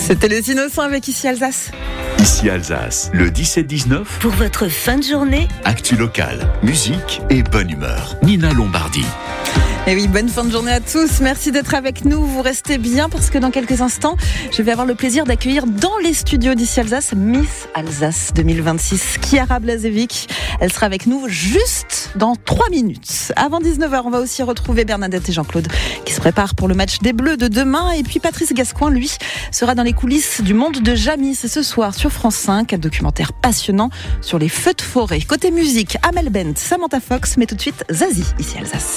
C'était les Innocents avec Ici Alsace. Ici Alsace, le 17-19. Pour votre fin de journée, Actu locale, musique et bonne humeur. Nina Lombardi. Et oui, bonne fin de journée à tous. Merci d'être avec nous. Vous restez bien parce que dans quelques instants, je vais avoir le plaisir d'accueillir dans les studios d'Ici Alsace Miss Alsace 2026, Chiara Blazevic. Elle sera avec nous juste dans 3 minutes. Avant 19h, on va aussi retrouver Bernadette et Jean-Claude qui se préparent pour le match des Bleus de demain. Et puis Patrice Gascoigne, lui, sera dans les coulisses du monde de Jamie. C'est ce soir sur France 5, un documentaire passionnant sur les feux de forêt. Côté musique, Amel Bent, Samantha Fox, mais tout de suite Zazie, Ici Alsace.